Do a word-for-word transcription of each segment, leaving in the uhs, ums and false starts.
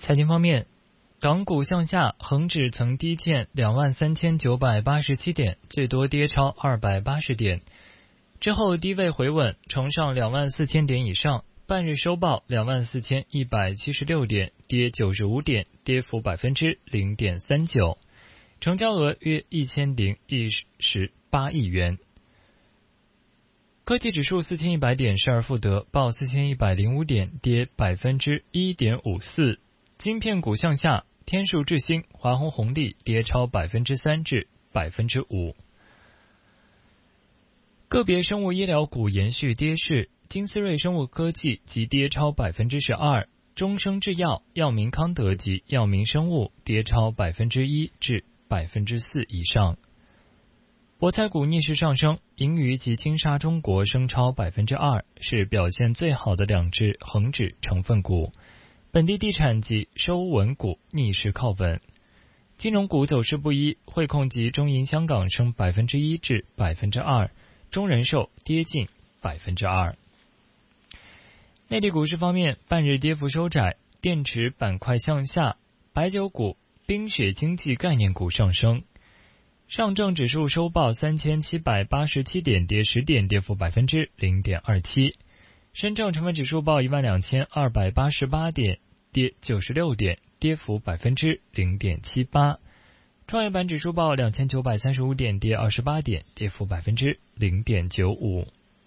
财经方面，港股向下，恒指曾低见两万三千九百八十七点，最多跌超二百八十点，之后低位回稳，重上两万四千点以上。半日收报两万四千一百七十六点，跌九十五点，跌幅百分之零点三九，成交额约一千零一十八亿元。科技指数四千一百点失而复得，报四千一百零五点，跌百分之一点五四。晶片股向下，天数智新、华虹红利跌超百分之三至百分之五。个别生物医疗股延续跌势。金斯瑞生物科技急跌超百分之十二，中生制药、药明康德及药明生物跌超百分之一至百分之四以上。博彩股逆势上升，银娱及金沙中国升超百分之二，是表现最好的两只恒指成分股。本地地产及收稳股逆势靠稳。金融股走势不一，汇控及中银香港升百分之一至百分之二，中人寿跌近百分之二。内地股市方面，半日跌幅收窄，电池板块向下，白酒股、冰雪经济概念股上升。上证指数收报三千七百八十七点，跌十点，跌幅百分之零点二七。深证成分指数报一万两千二百八十八点，跌九十六点，跌幅百分之零点七八。创业板指数报两千九百三十五点，跌二十八点，跌幅百分之零点九五。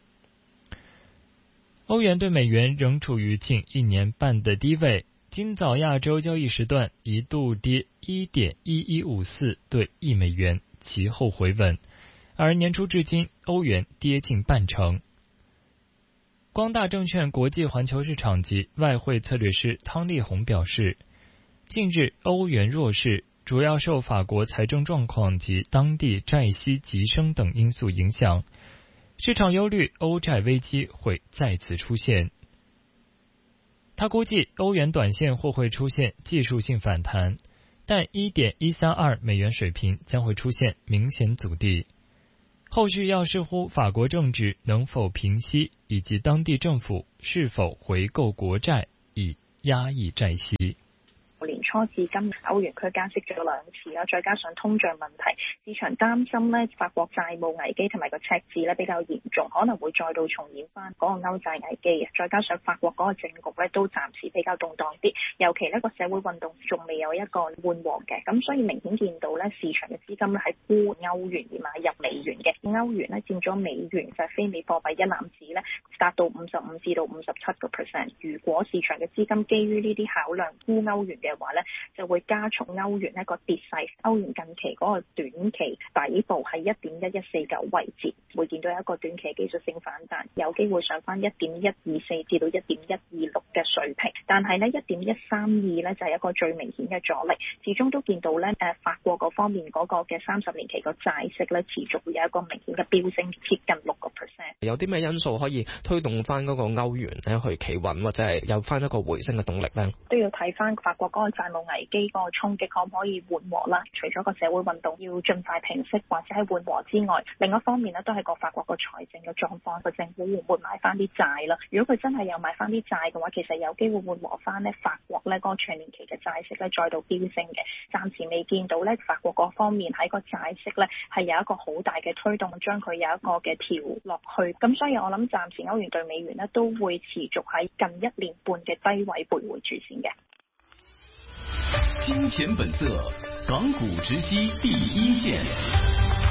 欧元对美元仍处于近一年半的低位，今早亚洲交易时段一度跌 一点一一五四 对一美元，其后回稳，而年初至今欧元跌近半成。光大证券国际环球市场及外汇策略师汤立红表示，近日欧元弱势，主要受法国财政状况及当地债息急升等因素影响，市场忧虑欧债危机会再次出现。他估计欧元短线或会出现技术性反弹，但 一点一三二 美元水平将会出现明显阻力。后续要视乎法国政治能否平息，以及当地政府是否回购國債以壓抑債息。 年初至今歐元區加息咗兩次啦，再加上通脹問題，市場擔心咧法國債務危機同埋個赤字咧比較嚴重，可能會再度重演翻嗰個歐債危機。再加上法國嗰個政局咧都暫時比較動盪啲，尤其呢個社會運動仲未有一個緩和嘅，咁所以明顯見到咧市場嘅資金咧係沽歐元而買入美元嘅，歐元咧佔咗美元就係非美貨幣一籃子咧達到五十五至到五十七個 percent。如果市場嘅資金基於呢啲考量沽歐元嘅話咧，就會加重歐元一個跌勢。歐元近期嗰個短期底部係一點一一四九位置，會見到一個短期技術性反彈，有機會上翻一點一二四至到一點一二六嘅水平。但係呢一點一三二呢就係一個最明顯嘅阻力。始終都見到呢誒法國嗰方面嗰個嘅三十年期個債息呢持續會有一個明顯嘅飆升，接近六個 percent。 有啲咩因素可以推動翻嗰個歐元咧去企穩，或者係有翻一個回升嘅動力呢？ 都要睇翻法國嗰個債務危機嗰個衝擊可唔可以緩和啦？除咗個社會運動要盡快平息或者係緩和之外，另一方面咧都係個法國個財政嘅狀況，個政府會唔會買翻啲債啦？如果佢真係有買翻啲債嘅話，其實有機會緩和翻咧法國咧嗰個長年期嘅債息咧再度飆升嘅。暫時未見到咧法國嗰方面喺個債息咧係有一個好大嘅推動，將佢有一個嘅調落去。咁所以我諗暫時歐元對美元咧都會持續喺近一年半嘅低位徘徊住先嘅。 金錢本色，港股直擊第一線。